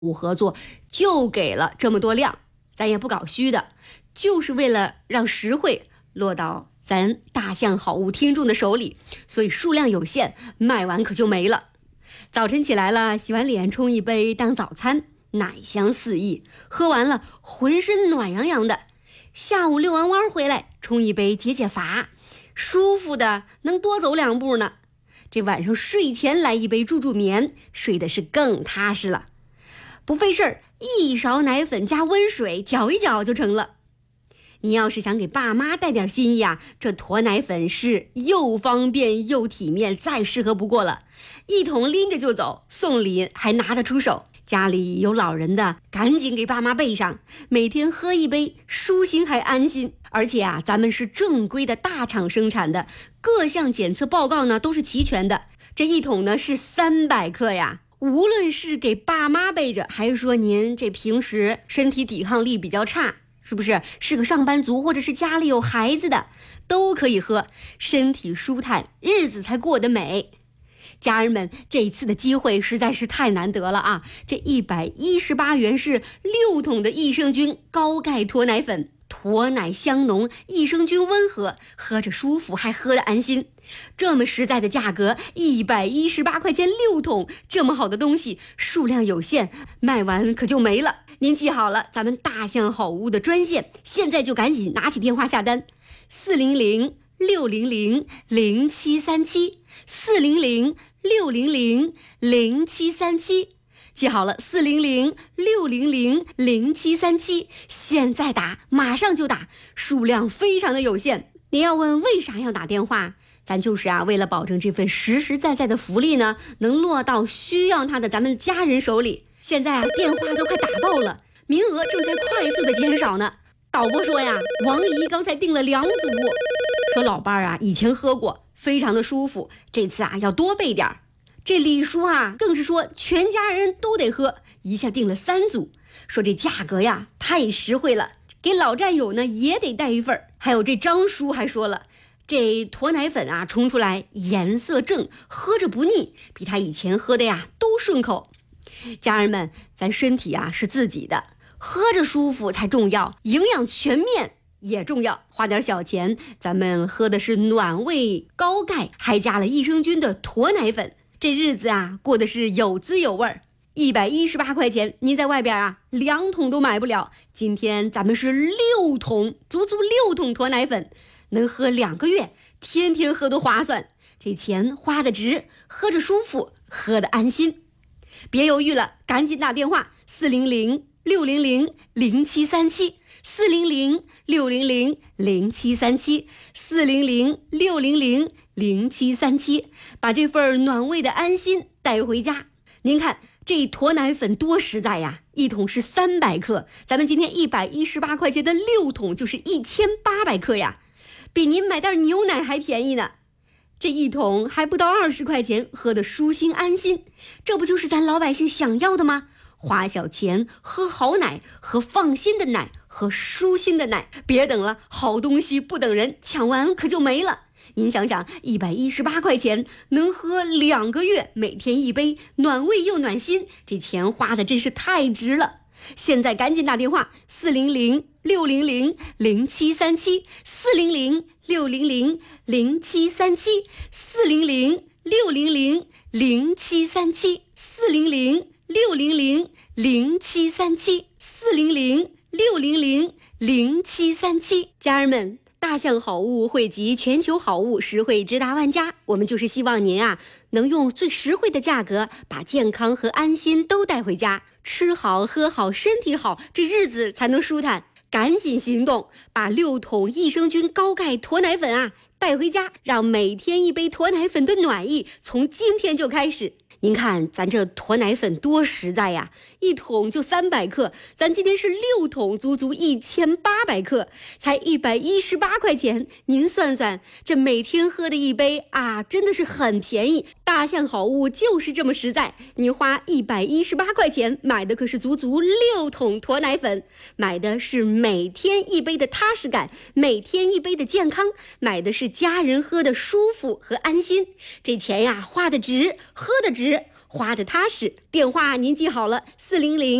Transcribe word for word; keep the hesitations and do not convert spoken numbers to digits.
物合作，就给了这么多量，咱也不搞虚的，就是为了让实惠落到咱大象好物听众的手里，所以数量有限，卖完可就没了。早晨起来了，洗完脸冲一杯当早餐，奶香四溢，喝完了浑身暖洋洋的。下午遛完弯回来，冲一杯解解乏，舒服的能多走两步呢。这晚上睡前来一杯助助眠，睡的是更踏实了。不费事儿，一勺奶粉加温水搅一搅就成了。你要是想给爸妈带点心意啊，这驮奶粉是又方便又体面，再适合不过了。一桶拎着就走，送礼还拿得出手。家里有老人的，赶紧给爸妈备上，每天喝一杯，舒心还安心。而且啊，咱们是正规的大厂生产的，各项检测报告呢都是齐全的。这一桶呢是三百克呀，无论是给爸妈备着，还是说您这平时身体抵抗力比较差，是不是是个上班族，或者是家里有孩子的，都可以喝，身体舒坦，日子才过得美。家人们，这一次的机会实在是太难得了啊！这一百一十八元是六桶的益生菌高钙脱奶粉，脱奶香浓，益生菌温和，喝着舒服，还喝得安心。这么实在的价格，一百一十八块钱六桶，这么好的东西，数量有限，卖完可就没了。您记好了，咱们大象好物的专线，现在就赶紧拿起电话下单，四零零六零零零七三七，四零零六零零零七三七，记好了，四零零六零零零七三七，现在打，马上就打，数量非常的有限。你要问为啥要打电话？咱就是啊，为了保证这份实实在在的福利呢，能落到需要它的咱们家人手里。现在啊，电话都快打爆了，名额正在快速的减少呢。导播说呀，王姨刚才订了两组，说老伴儿啊以前喝过，非常的舒服，这次啊要多备点儿。这李叔啊更是说全家人都得喝，一下订了三组，说这价格呀太实惠了，给老战友呢也得带一份。还有这张叔还说了，这驮奶粉啊冲出来颜色正，喝着不腻，比他以前喝的呀都顺口。家人们，咱身体啊是自己的，喝着舒服才重要，营养全面也重要。花点小钱，咱们喝的是暖胃高钙，还加了益生菌的驮奶粉，这日子啊过的是有滋有味儿。一百一十八块钱，您在外边啊两桶都买不了，今天咱们是六桶，足足六桶驮奶粉，能喝两个月，天天喝都划算，这钱花的值，喝着舒服，喝的安心。别犹豫了，赶紧打电话，四零零六零零零七三七，四零零六零零零七三七，四零零六零零零七三七，把这份暖胃的安心带回家。您看这驮奶粉多实在呀，一桶是三百克，咱们今天一百一十八块钱的六桶就是一千八百克呀，比您买袋牛奶还便宜呢。这一桶还不到二十块钱，喝得舒心安心，这不就是咱老百姓想要的吗？花小钱喝好奶，喝放心的奶，喝舒心的奶，别等了，好东西不等人，抢完可就没了。您想想，一百一十八块钱能喝两个月，每天一杯，暖胃又暖心，这钱花的真是太值了。现在赶紧打电话，四零零六零零零七三七，四零零六零零零七三七，四零零六零零零七三七，四零零六零零零七三七，四零零六零零零七三七。家人们，大象好物汇集全球好物，实惠直达万家。我们就是希望您啊，能用最实惠的价格，把健康和安心都带回家。吃好喝好身体好，这日子才能舒坦。赶紧行动，把六桶益生菌高钙驮奶粉啊带回家，让每天一杯驮奶粉的暖意从今天就开始。您看咱这驮奶粉多实在呀，一桶就三百克，咱今天是六桶，足足一千八百克，才一百一十八块钱。您算算，这每天喝的一杯啊，真的是很便宜。大象好物就是这么实在，你花一百一十八块钱买的可是足足六桶驮奶粉，买的是每天一杯的踏实感，每天一杯的健康，买的是家人喝的舒服和安心。这钱呀花的值，喝的值， 花的踏实。电话您记好了，四零零。